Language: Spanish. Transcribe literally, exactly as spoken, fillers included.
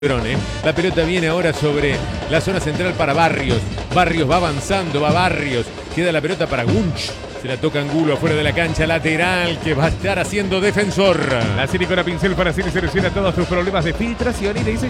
La pelota viene ahora sobre la zona central para Barrios. Barrios va avanzando, va Barrios. Queda la pelota para Wunsch. Se la toca Angulo afuera de la cancha lateral que va a estar haciendo defensor. La Silicona Pincel para hacer y soluciona todos tus problemas de filtración y de